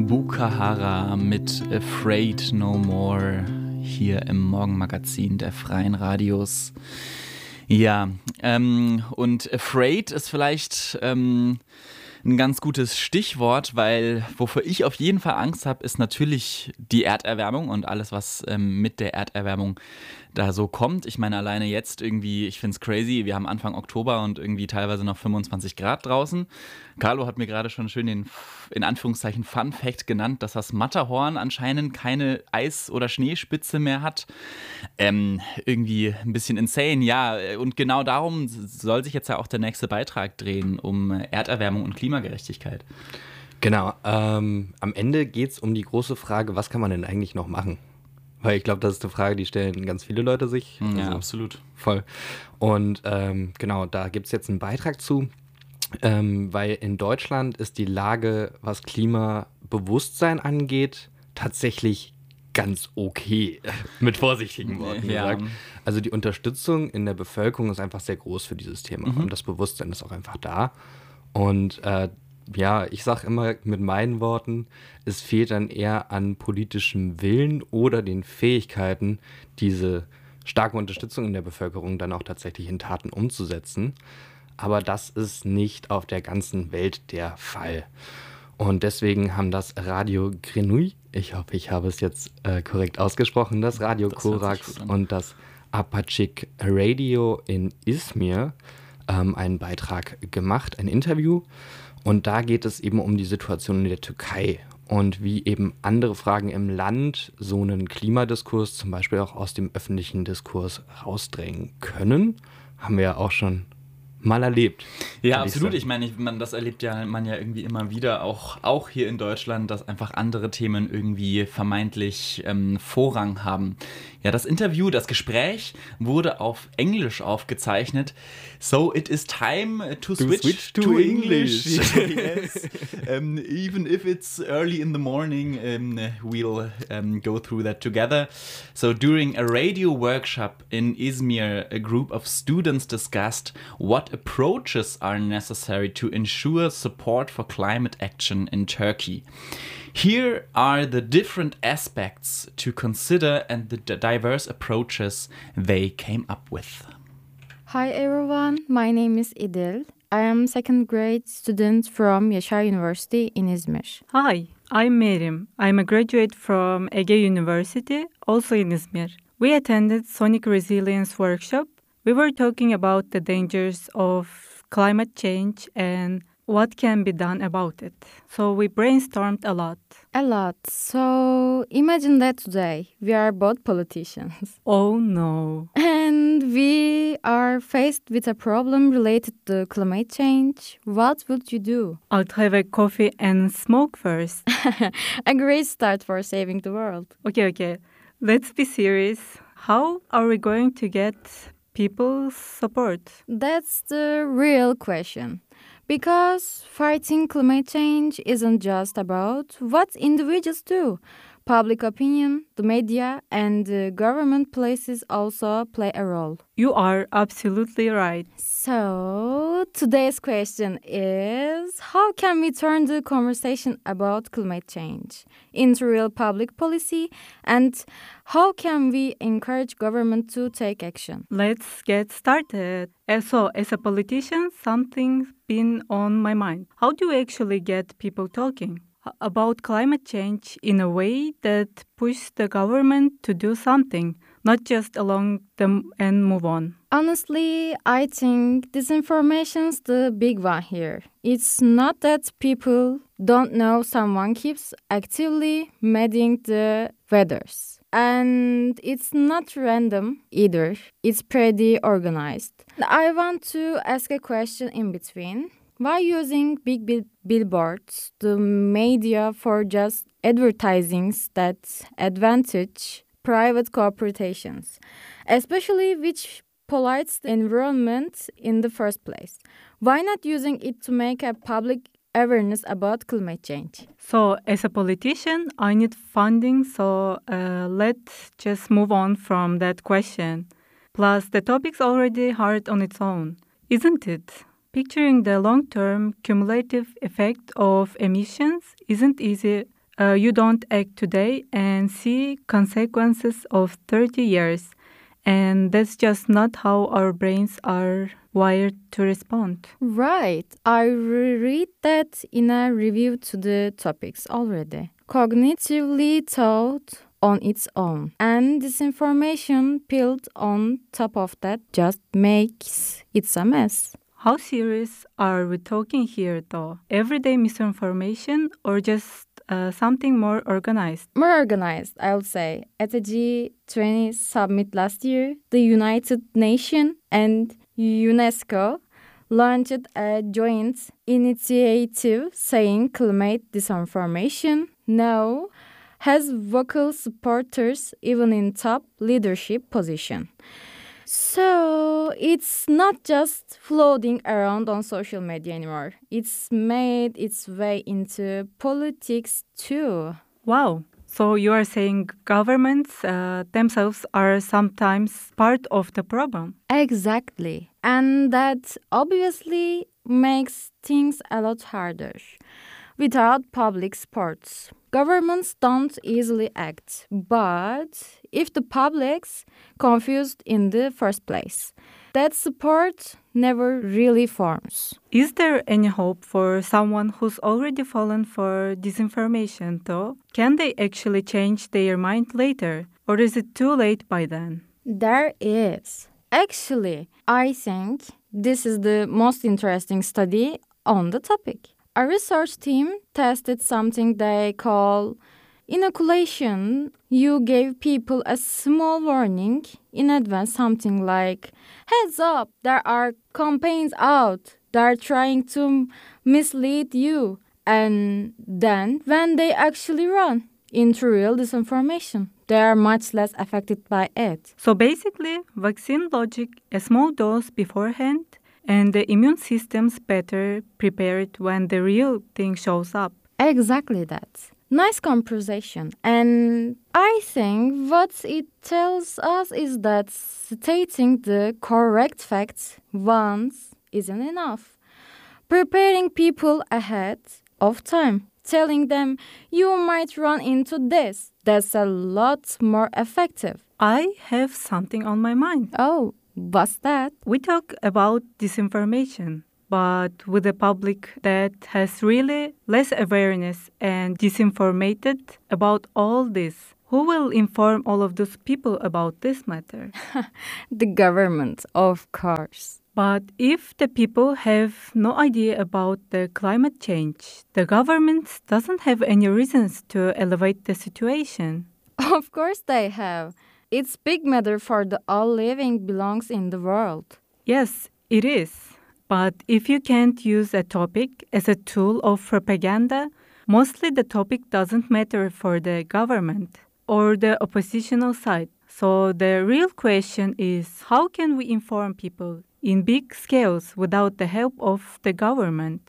Bukahara mit Afraid No More hier im Morgenmagazin der Freien Radios. Ja, und Afraid ist vielleicht ein ganz gutes Stichwort, weil wovor ich auf jeden Fall Angst habe, ist natürlich die Erderwärmung und alles, was mit der Erderwärmung da so kommt. Ich meine, alleine jetzt irgendwie, ich finde es crazy, wir haben Anfang Oktober und irgendwie teilweise noch 25 Grad draußen. Carlo hat mir gerade schon schön den, in Anführungszeichen, Fun-Fact genannt, dass das Matterhorn anscheinend keine Eis- oder Schneespitze mehr hat. Irgendwie ein bisschen insane, ja. Und genau darum soll sich jetzt ja auch der nächste Beitrag drehen, um Erderwärmung und Klimagerechtigkeit. Genau, am Ende geht es um die große Frage, was kann man denn eigentlich noch machen? Weil ich glaube, das ist eine Frage, die stellen ganz viele Leute sich. Ja, absolut. Voll. Und genau, da gibt es jetzt einen Beitrag zu, weil in Deutschland ist die Lage, was Klimabewusstsein angeht, tatsächlich ganz okay, mit vorsichtigen Worten gesagt. Also die Unterstützung in der Bevölkerung ist einfach sehr groß für dieses Thema und das Bewusstsein ist auch einfach da. Und ja, ich sage immer mit meinen Worten, es fehlt dann eher an politischem Willen oder den Fähigkeiten, diese starke Unterstützung in der Bevölkerung dann auch tatsächlich in Taten umzusetzen. Aber das ist nicht auf der ganzen Welt der Fall. Und deswegen haben das Radio Grenouille, ich hoffe, ich habe es jetzt korrekt ausgesprochen, das Radio Korax und das Apaçık Radio in Izmir einen Beitrag gemacht, ein Interview. Und da geht es eben um die Situation in der Türkei und wie eben andere Fragen im Land so einen Klimadiskurs zum Beispiel auch aus dem öffentlichen Diskurs rausdrängen können. Haben wir ja auch schon mal erlebt. Ja, absolut. Ich meine, das erlebt ja man ja irgendwie immer wieder, auch hier in Deutschland, dass einfach andere Themen irgendwie vermeintlich Vorrang haben. Ja, das Interview, das Gespräch wurde auf Englisch aufgezeichnet. So it is time to switch to English. Yes. Even if it's early in the morning, we'll go through that together. So during a radio workshop in Izmir, a group of students discussed what approaches are necessary to ensure support for climate action in Turkey. Here are the different aspects to consider and the diverse approaches they came up with. Hi everyone, my name is İdil. I am second grade student from Yaşar University in Izmir. Hi, I'm Merim. I'm a graduate from Ege University, also in Izmir. We attended Sonic Resilience workshop. We were talking about the dangers of climate change and what can be done about it. So we brainstormed a lot. A lot. So imagine that today we are both politicians. Oh no. And we are faced with a problem related to climate change. What would you do? I'd have a coffee and smoke first. A great start for saving the world. Okay. Let's be serious. How are we going to get people's support? That's the real question. Because fighting climate change isn't just about what individuals do. Public opinion, the media, and the government places also play a role. You are absolutely right. So, today's question is, how can we turn the conversation about climate change into real public policy, and how can we encourage government to take action? Let's get started. So, as a politician, something's been on my mind. How do you actually get people talking about climate change in a way that pushes the government to do something, not just along them and move on? Honestly, I think disinformation's the big one here. It's not that people don't know someone keeps actively meddling the weathers. And it's not random either. It's pretty organized. I want to ask a question in between. Why using big billboards, the media for just advertisings that advantage private corporations, especially which pollutes the environment in the first place? Why not using it to make a public awareness about climate change? So, as a politician, I need funding, so let's just move on from that question. Plus, the topic's already hard on its own, isn't it? Picturing the long-term cumulative effect of emissions isn't easy you don't act today and see consequences of 30 years. And that's just not how our brains are wired to respond. Right. I read that in a review to the topics already. Cognitively thought on its own. And disinformation built on top of that just makes it a mess. How serious are we talking here, though? Everyday misinformation or just something more organized? More organized, I would say. At the G20 summit last year, the United Nations and UNESCO launched a joint initiative saying climate disinformation now has vocal supporters even in top leadership position. So it's not just floating around on social media anymore. It's made its way into politics too. Wow. So you are saying governments themselves are sometimes part of the problem? Exactly. And that obviously makes things a lot harder. Without public support, governments don't easily act. But if the public's confused in the first place, that support never really forms. Is there any hope for someone who's already fallen for disinformation, though? Can they actually change their mind later? Or is it too late by then? There is. Actually, I think this is the most interesting study on the topic. A research team tested something they call inoculation. You gave people a small warning in advance, something like, heads up, there are campaigns out. They're trying to mislead you. And then, when they actually run into real disinformation, they are much less affected by it. So basically, vaccine logic, a small dose beforehand, and the immune system's better prepared when the real thing shows up. Exactly that. Nice comparison. And I think what it tells us is that stating the correct facts once isn't enough. Preparing people ahead of time, telling them you might run into this, that's a lot more effective. I have something on my mind. Oh, what's that? We talk about disinformation, but with a public that has really less awareness and disinformated about all this. Who will inform all of those people about this matter? The government, of course. But if the people have no idea about the climate change, the government doesn't have any reasons to elevate the situation. Of course they have. It's big matter for the all living belongs in the world. Yes, it is. But if you can't use a topic as a tool of propaganda, mostly the topic doesn't matter for the government or the oppositional side. So the real question is, how can we inform people in big scales without the help of the government?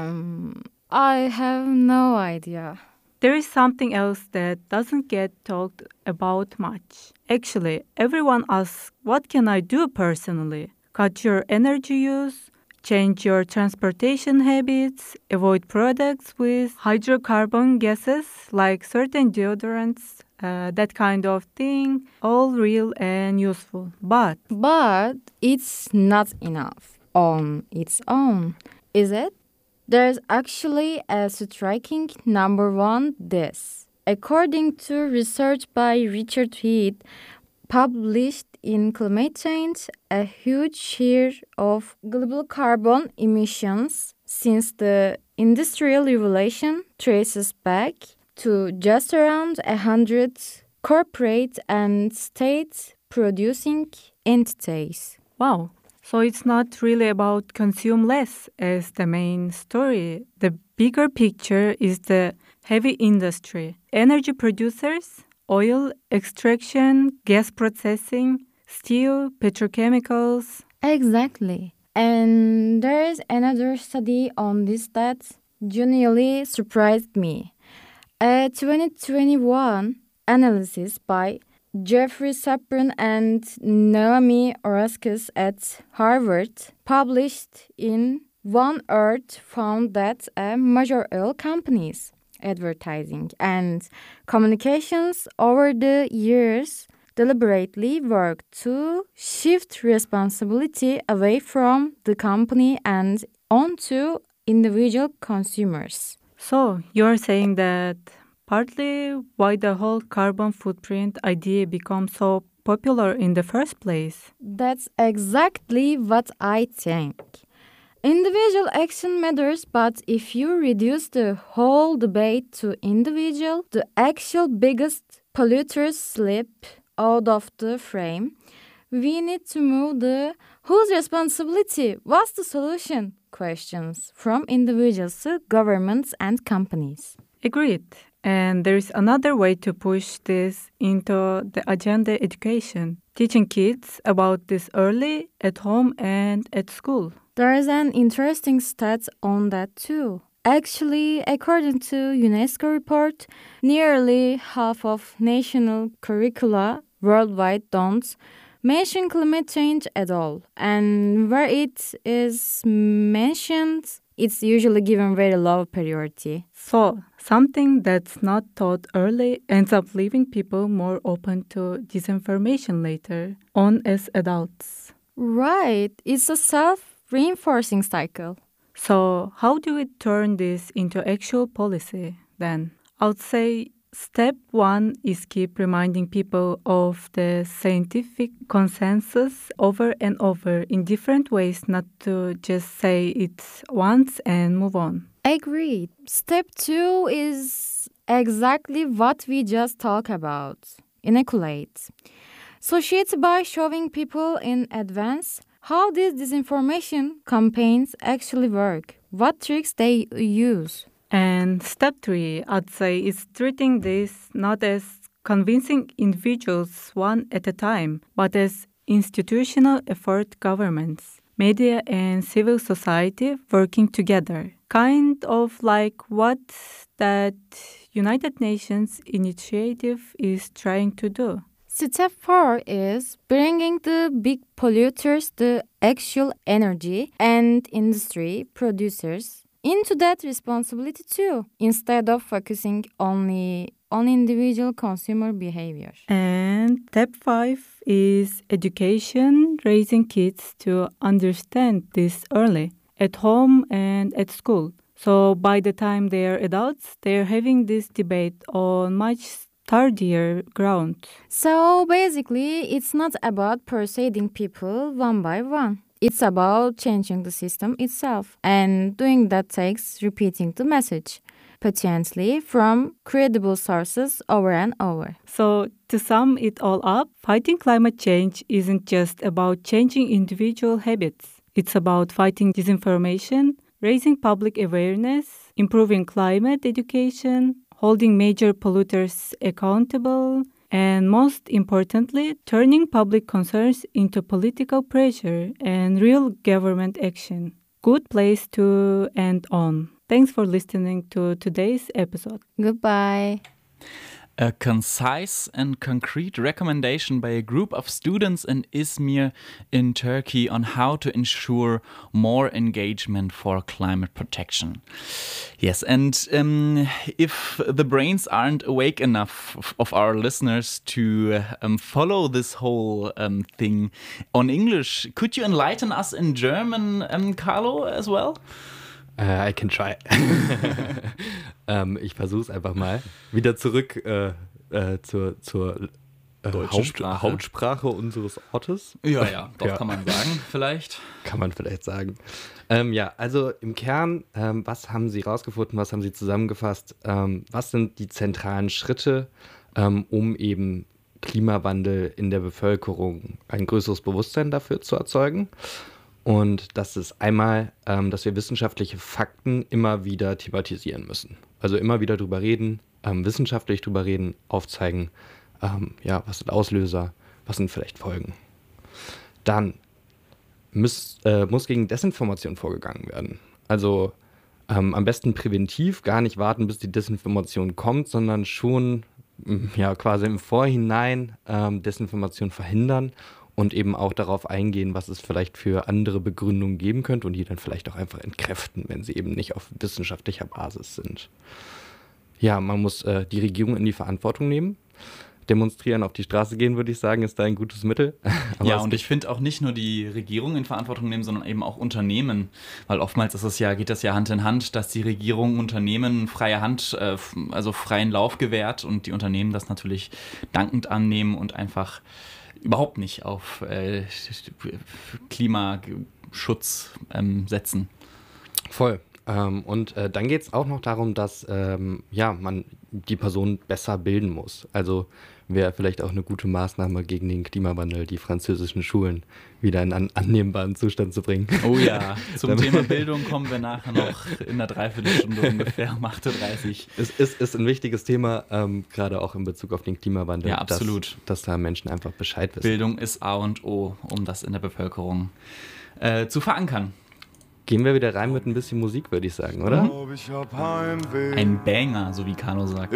I have no idea. There is something else that doesn't get talked about much. Actually, everyone asks, what can I do personally? Cut your energy use, change your transportation habits, avoid products with hydrocarbon gases like certain deodorants, that kind of thing, all real and useful. But it's not enough on its own, is it? There's actually a striking number one this. According to research by Richard Heath, published in Climate Change, a huge share of global carbon emissions since the Industrial Revolution traces back to just around 100 corporate and state-producing entities. wow. So it's not really about consume less as the main story. The bigger picture is the heavy industry, energy producers, oil extraction, gas processing, steel, petrochemicals. Exactly. And there's another study on this that genuinely surprised me. A 2021 analysis by Jeffrey Saprin and Naomi Oreskes at Harvard, published in One Earth, found that major oil companies advertising, and communications over the years deliberately worked to shift responsibility away from the company and onto individual consumers. So, you're saying that partly why the whole carbon footprint idea became so popular in the first place? That's exactly what I think. Individual action matters, but if you reduce the whole debate to individual, the actual biggest polluters slip out of the frame. We need to move the whose responsibility, what's the solution questions from individuals to governments and companies. Agreed. And there is another way to push this into the agenda education, teaching kids about this early at home and at school. There is an interesting stat on that too. Actually, according to UNESCO report, nearly half of national curricula worldwide don't mention climate change at all. And where it is mentioned, it's usually given very low priority. So, something that's not taught early ends up leaving people more open to disinformation later on as adults. Right, it's a self-reinforcing cycle. So, how do we turn this into actual policy then? I would say step one is keep reminding people of the scientific consensus over and over in different ways, not to just say it once and move on. Agreed. Step 2 is exactly what we just talked about. Inoculate. Associate by showing people in advance how these disinformation campaigns actually work, what tricks they use. And step 3, I'd say, is treating this not as convincing individuals one at a time, but as institutional effort governments, media and civil society working together. Kind of like what that United Nations initiative is trying to do. Step 4 is bringing the big polluters, the actual energy and industry producers, into that responsibility too, instead of focusing only on individual consumer behavior. And step 5 is education, raising kids to understand this early, at home and at school. So by the time they are adults, they are having this debate on much sturdier ground. So basically, it's not about persuading people one by one. It's about changing the system itself. And doing that takes repeating the message, potentially from credible sources over and over. So to sum it all up, fighting climate change isn't just about changing individual habits. It's about fighting disinformation, raising public awareness, improving climate education, holding major polluters accountable, and most importantly, turning public concerns into political pressure and real government action. Good place to end on. Thanks for listening to today's episode. Goodbye. A concise and concrete recommendation by a group of students in Izmir in Turkey on how to ensure more engagement for climate protection. Yes, and if the brains aren't awake enough of our listeners to follow this whole thing on English, could you enlighten us in German, Carlo, as well? I can try. Ich versuche es einfach mal. Wieder zurück zur Hauptsprache unseres Ortes. Ja, doch, ja. Kann man sagen, vielleicht. Kann man vielleicht sagen. Ja, also im Kern, was haben Sie rausgefunden, was haben Sie zusammengefasst? Was sind die zentralen Schritte, um eben Klimawandel in der Bevölkerung, ein größeres Bewusstsein dafür zu erzeugen? Und das ist einmal, dass wir wissenschaftliche Fakten immer wieder thematisieren müssen. Also immer wieder drüber reden, wissenschaftlich drüber reden, aufzeigen, was sind Auslöser, was sind vielleicht Folgen. Dann muss gegen Desinformation vorgegangen werden. Also am besten präventiv, gar nicht warten, bis die Desinformation kommt, sondern schon quasi im Vorhinein Desinformation verhindern. Und eben auch darauf eingehen, was es vielleicht für andere Begründungen geben könnte und die dann vielleicht auch einfach entkräften, wenn sie eben nicht auf wissenschaftlicher Basis sind. Ja, man muss die Regierung in die Verantwortung nehmen. Demonstrieren, auf die Straße gehen, würde ich sagen, ist da ein gutes Mittel. Ja, und ich finde auch nicht nur die Regierung in Verantwortung nehmen, sondern eben auch Unternehmen. Weil oftmals geht das ja Hand in Hand, dass die Regierung Unternehmen freie Hand, also freien Lauf gewährt und die Unternehmen das natürlich dankend annehmen und einfach überhaupt nicht auf Klimaschutz setzen. Voll. Und dann geht es auch noch darum, dass man die Person besser bilden muss. Also wäre vielleicht auch eine gute Maßnahme gegen den Klimawandel, die französischen Schulen wieder in einen annehmbaren Zustand zu bringen. Oh ja, zum Thema Bildung kommen wir nachher noch in einer Dreiviertelstunde ungefähr um 8.30 Uhr. Es ist ein wichtiges Thema, gerade auch in Bezug auf den Klimawandel. Ja, absolut. Dass da Menschen einfach Bescheid wissen. Bildung ist A und O, um das in der Bevölkerung zu verankern. Gehen wir wieder rein mit ein bisschen Musik, würde ich sagen, oder? Ein Banger, so wie Kano sagt.